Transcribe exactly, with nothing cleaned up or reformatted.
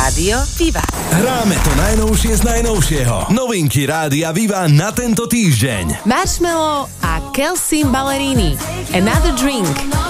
Rádio Viva. Hráme to najnovšie z najnovšieho. Novinky Rádia Viva na tento týždeň. Marshmello a Kelsey Ballerini. Another Drink.